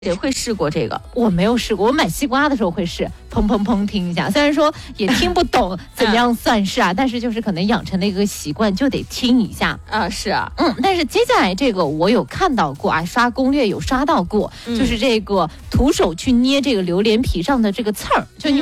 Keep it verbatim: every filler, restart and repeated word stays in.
也会试过这个？ 我没有试过，我买西瓜的时候会试，砰砰砰听一下，虽然说也听不懂怎么样算是啊，但是就是可能养成了一个习惯，就得听一下啊。是啊， 嗯，但是接下来这个我有看到过啊，刷攻略有刷到过，嗯、就是这个徒手去捏这个榴莲皮上的这个刺儿，就你。